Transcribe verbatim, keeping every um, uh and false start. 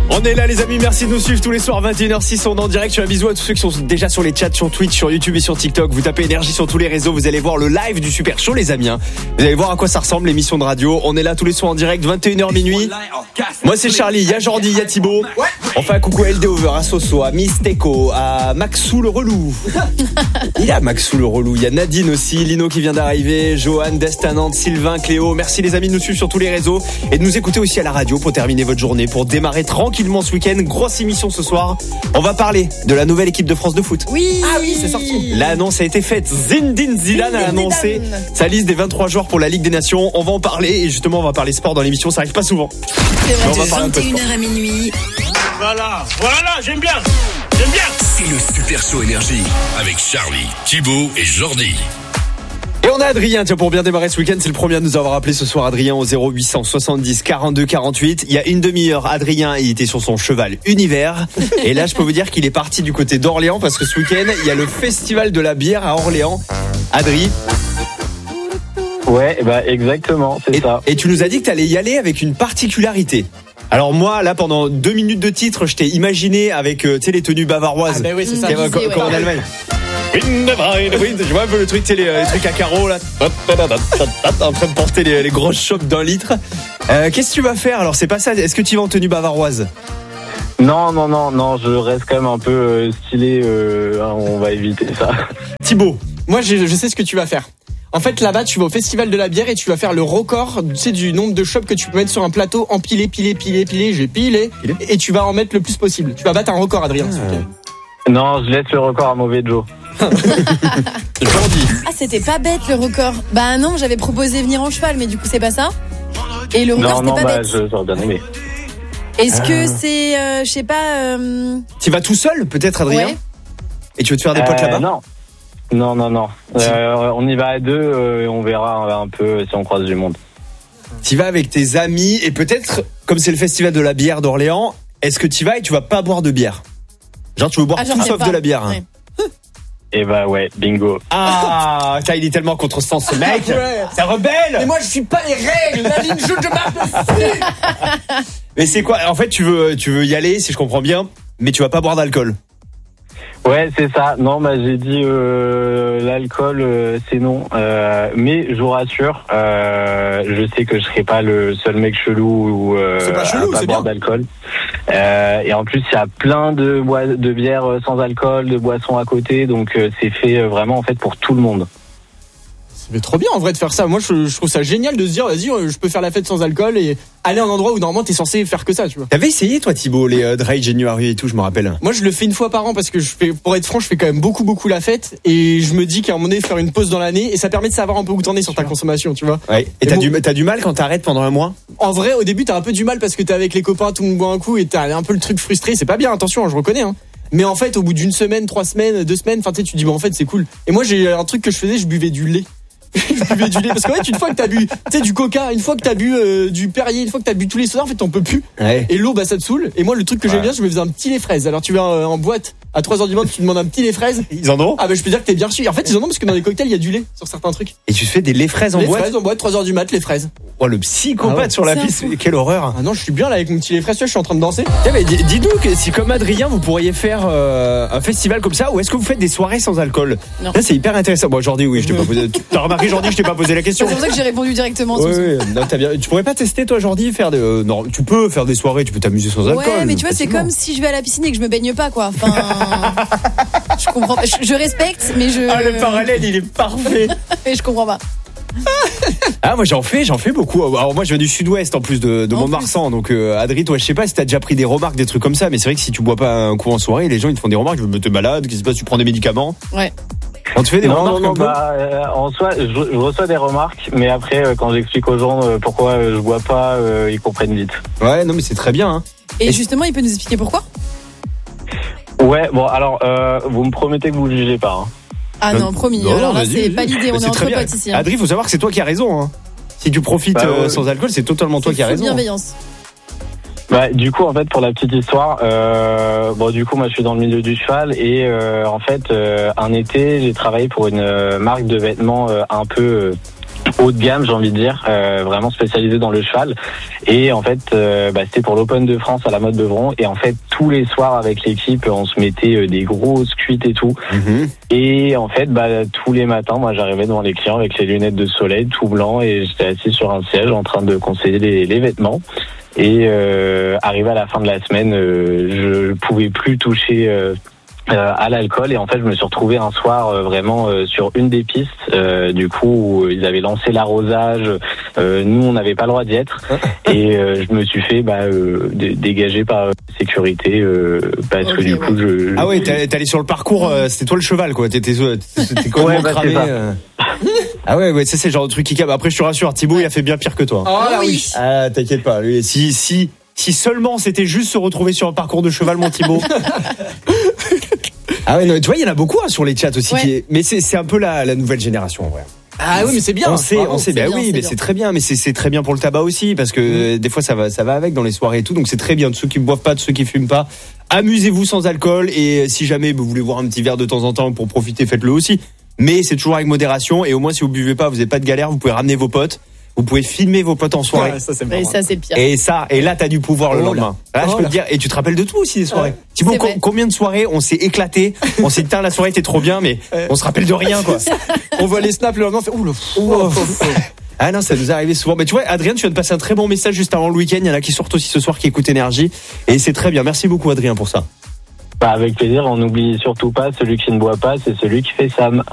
On est là les amis, merci de nous suivre tous les soirs vingt et une heures six, on est en direct. Je fais un bisou à tous ceux qui sont déjà sur les chats, sur Twitch, sur YouTube et sur TikTok. Vous tapez énergie sur tous les réseaux, vous allez voir le live du Super Show les amis. Vous allez voir à quoi ça ressemble l'émission de radio. On est là tous les soirs en direct, vingt et une heures minuit. Moi c'est Charlie, il y a Jordi, il y a Thibaut. On fait un coucou à L D Over, à Soso, à Misteko, à Maxou le relou. Il y a Maxou le relou, il y a Nadine aussi, Lino qui vient d'arriver, Johan, Destanante, Sylvain, Cléo. Merci les amis de nous suivre sur tous les réseaux et de nous écouter aussi à la radio pour terminer votre journée, pour démarrer tranquillement ce week-end. Grosse émission ce soir. On va parler de la nouvelle équipe de France de foot. Oui. Ah oui, c'est sorti. L'annonce a été faite. Zinedine Zidane a annoncé sa liste des vingt-trois joueurs pour la Ligue des Nations. On va en parler et justement on va parler sport dans l'émission. Ça arrive pas souvent. C'est vrai. On va parler un peu de vingt et une heures à minuit. Voilà, voilà, j'aime bien. J'aime bien. C'est le Super Show Énergie avec Charlie, Thibaut et Jordi. Et on a Adrien, tiens, pour bien démarrer ce week-end, c'est le premier à nous avoir appelé ce soir, Adrien, au zéro huit cent soixante-dix quarante-deux quarante-huit. Il y a une demi-heure, Adrien, il était sur son cheval Univers. Et là, je peux vous dire qu'il est parti du côté d'Orléans parce que ce week-end, il y a le festival de la bière à Orléans. Adrien. Ouais, bah exactement, c'est et, ça. Et tu nous as dit que tu allais y aller avec une particularité. Alors moi, là, pendant deux minutes de titre, je t'ai imaginé avec, euh, tu sais, les tenues bavaroises. Ah bah oui, c'est ça. Comme, Disais, comme ouais. en Allemagne. Je vois un peu le truc, tu sais, les, les trucs à carreaux, là. En train de porter les, les grosses chopes d'un litre. Euh, qu'est-ce que tu vas faire? Alors, c'est pas ça. Est-ce que tu vas en tenue bavaroise? Non, non, non, non, je reste quand même un peu euh, stylé. Euh, on va éviter ça. Thibaut. Moi, je, je sais ce que tu vas faire. En fait, là-bas, tu vas au festival de la bière et tu vas faire le record, tu sais, du nombre de chopes que tu peux mettre sur un plateau, empilé, pilé, pilé, pilé, j'ai pilé, Pilé. et tu vas en mettre le plus possible. Tu vas battre un record, Adrien. Ah. ce week-end. Non, je laisse le record à Mauvais Joe. Jordi. Ah, c'était pas bête le record. Bah non, j'avais proposé venir en cheval, mais du coup, c'est pas ça. Et le record, Non, non, c'était pas bah bête. je- j'aurais bien aimé. Est-ce Ah. que c'est, euh, je sais pas. Euh... Tu vas tout seul, peut-être, Adrien? Ouais. Et tu veux te faire des potes Euh, là-bas? Non. Non, non, non. Euh, on y va à deux euh, et on verra un peu si on croise du monde. Tu vas avec tes amis et peut-être, comme c'est le festival de la bière d'Orléans, est-ce que tu vas et tu vas pas boire de bière? Genre, tu veux boire Ah, j'en tout sais sauf pas. de la bière. Hein. Ouais. Et bah ouais, bingo. Ah, putain, il est tellement contre-sens ce mec. Ouais. C'est rebelle. Mais moi, je suis pas les règles. La ligne jaune, je m'appelle. Mais c'est quoi? En fait, tu veux, tu veux y aller, si je comprends bien, mais tu vas pas boire d'alcool. Ouais, c'est ça. Non, bah j'ai dit euh, l'alcool, euh, c'est non. Euh, mais je vous rassure, euh, je sais que je serai pas le seul mec chelou ou euh, C'est pas chelou, à pas c'est boire bien. d'alcool. Euh, et en plus, il y a plein de boi- de bières sans alcool, de boissons à côté, donc euh, c'est fait euh, vraiment en fait pour tout le monde. C'est trop bien en vrai de faire ça. Moi, je, je trouve ça génial de se dire, vas-y, euh, je peux faire la fête sans alcool et aller à un endroit où normalement t'es censé faire que ça, tu vois. T'avais essayé, toi, Thibaut, les euh, Dry January et tout, je me rappelle. Moi, je le fais une fois par an parce que je fais, pour être franc, je fais quand même beaucoup, beaucoup la fête et je me dis qu'à un moment donné, faire une pause dans l'année et ça permet de savoir un peu où t'en es sur ta consommation, tu vois. Ouais. Et Et t'as bon- du, t'as du mal quand t'arrêtes pendant un mois? En vrai, au début, t'as un peu du mal parce que t'es avec les copains, tout le monde boit un coup et t'as un peu le truc frustré. C'est pas bien, attention, hein, je reconnais, hein. Mais en fait, au bout d'une semaine, trois semaines, deux semaines, enfin, tu sais, tu te dis, bon, en fait, c'est cool. Et moi, j'ai un truc que je faisais, je buvais du lait. Je buvais du lait parce qu'en fait, une fois que t'as bu, tu sais, du coca, une fois que t'as bu euh, du Perrier, une fois que t'as bu tous les sodas, en fait, t'en peux plus. Ouais. Et l'eau, bah, ça te saoule. Et moi, le truc que j'aime Ouais. bien, je me faisais un petit lait fraise. Alors, tu vas euh, en boîte à trois heures du matin, tu demandes un petit lait fraise. Ils en ont? Ah, bah, je peux dire que t'es bien reçu. En fait, ils en ont parce que dans les cocktails, il y a du lait sur certains trucs. Et tu fais des laits fraises en Les boîte? fraises en boîte, trois heures du mat, les fraises. Oh, le psychopathe Ah ouais. sur la C'est un piste. fou. Quelle horreur. Ah non, je suis bien là avec mon petit lait fraise, tu vois, je suis en train de danser. Tiens, mais dis- dis-nous que si comme Adrien vous pourriez faire euh, un festival comme ça, ou est-ce que vous faites des soirées sans alcool? Non. Là c'est hyper intéressant. Bon Jordi, oui, je t'ai pas posé. T'as remarqué Jordi, je t'ai pas posé la question. C'est pour ça que j'ai répondu directement. Oui, tout oui, non, t'as bien. Tu pourrais pas tester toi Jordi, faire des. euh, non, tu peux faire des soirées, tu peux t'amuser sans alcool. Ouais, mais tu vois, c'est facilement. comme si je vais à la piscine et que je me baigne pas, quoi. Enfin, je comprends. pas. Je, je respecte, mais je. Ah le parallèle, il est parfait. Mais je comprends pas. Ah moi j'en fais, j'en fais beaucoup. Alors moi je viens du sud-ouest en plus de, de En Montmarsan, donc euh, Adri, toi je sais pas si t'as déjà pris des remarques, des trucs comme ça, mais c'est vrai que si tu bois pas un coup en soirée, les gens ils te font des remarques, je me te malade, qu'est-ce qui se passe, tu prends des médicaments? Ouais. On te fait des non, remarques non, non, un peu bah, euh, en soi, je, je reçois des remarques, mais après, euh, quand j'explique aux gens euh, pourquoi euh, je bois pas, euh, ils comprennent vite. Ouais, non mais c'est très bien. Hein. Et Et- justement, il peut nous expliquer pourquoi? Ouais, bon, alors, euh, vous me promettez que vous ne jugez pas. Hein. Ah non, promis. Non, Alors là, vas-y, c'est vas-y. pas l'idée. Mais On c'est est très entre bien. potes ici. Hein. Adri, faut savoir que c'est toi qui as raison. Hein. Si tu profites Bah, ouais. euh, sans alcool, c'est totalement toi C'est qui as full raison. bienveillance. Bah, du coup, en fait, pour la petite histoire, euh, bon, du coup, moi, je suis dans le milieu du cheval et euh, en fait, euh, un été, j'ai travaillé pour une euh, marque de vêtements euh, un peu, euh, haut de gamme, j'ai envie de dire, euh, vraiment spécialisé dans le cheval. Et en fait, euh, bah, c'était pour l'Open de France à la Motte Beuvron. Et en fait, tous les soirs avec l'équipe, on se mettait euh, des grosses cuites et tout. Mhm. Et en fait, bah, tous les matins, moi, j'arrivais devant les clients avec les lunettes de soleil, tout blanc, et j'étais assis sur un siège en train de conseiller les, les vêtements. Et euh, arrivé à la fin de la semaine, euh, je pouvais plus toucher euh, euh, à l'alcool. Et en fait, je me suis retrouvé un soir euh, vraiment euh, sur une des pistes, euh, du coup, où ils avaient lancé l'arrosage. Euh, nous, on n'avait pas le droit d'y être. Et euh, je me suis fait bah, euh, d- dégager par euh, sécurité euh, parce Ok, que du ouais. coup, je... Ah ouais, t'es t'es allé sur le parcours, euh, c'était toi le cheval, quoi. T'étais t'étais complètement Ouais, bah, c'est cramé. ça. euh. Ah ouais, ouais, ça c'est le genre de truc qui cabe. Après, je te rassure, Thibaut, il a fait bien pire que toi. Oh là oui. oui. Ah, t'inquiète pas. Lui, si, si, si seulement c'était juste se retrouver sur un parcours de cheval, mon Thibaut. Ah ouais, non, tu vois, il y en a beaucoup hein, sur les chats aussi. Ouais. Qui est... Mais c'est, c'est un peu la, la nouvelle génération, en vrai. Ah oui, mais c'est bien. On sait, Bravo. on sait, c'est bah bien, oui, c'est mais bien. c'est très bien, mais c'est, c'est très bien pour le tabac aussi, parce que euh, des fois ça va, ça va avec dans les soirées et tout, donc c'est très bien de ceux qui ne boivent pas, de ceux qui fument pas. Amusez-vous sans alcool, et si jamais vous voulez boire un petit verre de temps en temps pour profiter, faites-le aussi. Mais c'est toujours avec modération, et au moins si vous buvez pas, vous n'avez pas de galère, vous pouvez ramener vos potes, vous pouvez filmer vos potes en soirée. Ouais, ça c'est Et marrant. ça, c'est le pire. Et ça, et là, t'as du pouvoir le Oh là. lendemain. Là, je Oh peux là. te dire, et tu te rappelles de tout aussi des soirées. Ouais. Thibaut, C'est com- vrai. combien de soirées on s'est éclaté, on s'est dit, putain, la soirée était trop bien, mais Ouais. on se rappelle de rien, quoi. On voit les snaps le lendemain, on fait ouh, le Oh. Ah non, ça nous est arrivé souvent. Mais tu vois, Adrien, tu viens de passer un très bon message juste avant le week-end. Il y en a qui sortent aussi ce soir, qui écoutent Énergie. Et c'est très bien. Merci beaucoup, Adrien, pour ça. Bah, avec plaisir, on n'oublie surtout pas, celui qui ne boit pas, c'est celui qui fait Sam.